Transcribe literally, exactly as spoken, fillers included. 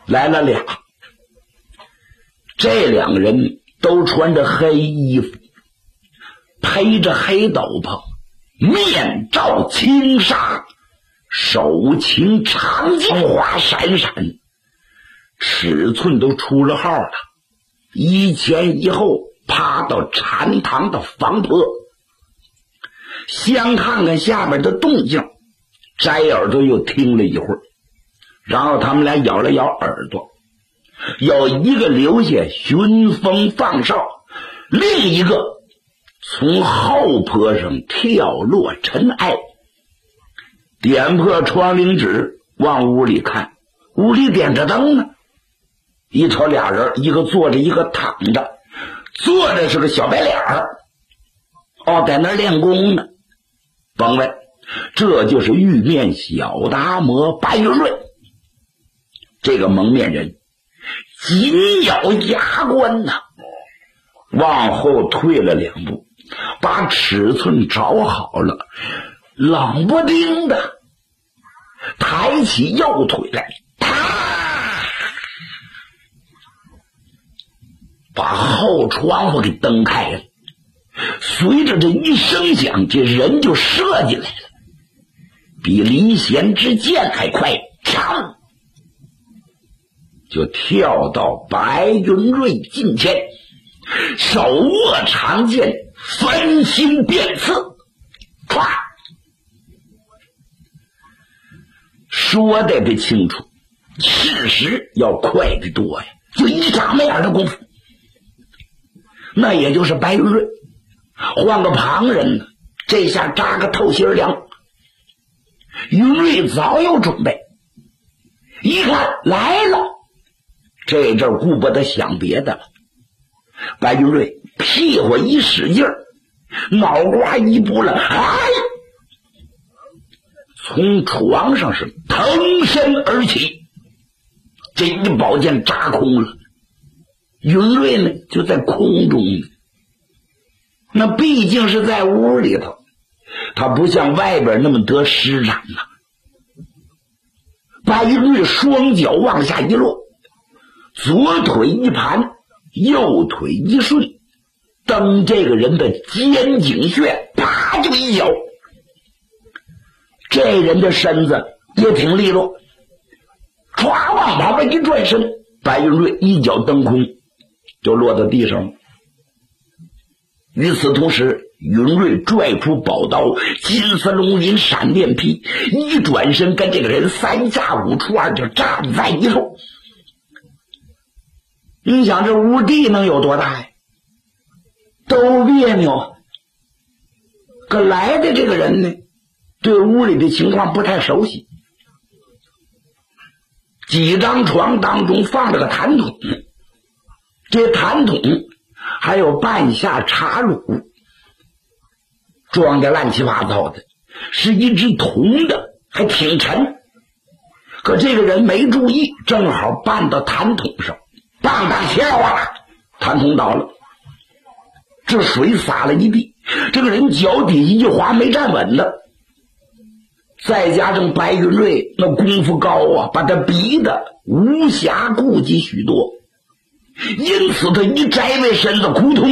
来了俩，这两个人都穿着黑衣服，披着黑斗篷，面罩轻纱，手擎长金花闪闪，尺寸都出了号了，一前一后趴到禅堂的房坡，先看看下面的动静，摘耳朵又听了一会儿，然后他们俩咬了咬耳朵，有一个留下寻风放哨，另一个从后坡上跳落尘埃。点破窗棂纸往屋里看，屋里点着灯呢，一瞅俩人，一个坐着一个躺着，坐着是个小白脸儿，哦，在那儿练功呢。甭问，这就是玉面小达摩白云瑞。这个蒙面人紧咬牙关呐，往后退了两步，把尺寸找好了，冷不丁的抬起右腿来，啪，把后窗户给蹬开了。随着这一声响，这人就射进来了，比离弦之箭还快，唰就跳到白云瑞近前，手握长剑，分心便刺，唰！说的不清楚，事实要快得多呀，就一眨没眼的功夫。那也就是白云瑞，换个旁人呢，这下扎个透心凉。云瑞早有准备，一看来了，这阵顾不得想别的了。白云瑞屁股一使劲儿，脑瓜一拨了，哎，从床上是腾身而起，这一宝剑扎空了。云瑞呢就在空中呢，那毕竟是在屋里头，他不像外边那么得施展呐。白云瑞双脚往下一落，左腿一盘，右腿一顺，蹬这个人的肩颈穴，啪就一脚。这人的身子也挺利落，唰往旁边一转身，白云瑞一脚蹬空，就落到地上了。与此同时，云瑞拽出宝刀，金丝龙鳞闪电劈，一转身跟这个人三下五除二就站在一处。你想这屋地能有多大呀？都别扭。可来的这个人呢，对屋里的情况不太熟悉。几张床当中放着个坛桶，这坛桶还有半下茶卤，装的乱七八糟的，是一只铜的，还挺沉。可这个人没注意，正好绊到坛桶上，棒当笑啊，坛桶倒了，这水洒了一地，这个人脚底下一滑没站稳了。再加上白云瑞那功夫高啊，把他逼得无暇顾及许多，因此他一摘为身子，扑通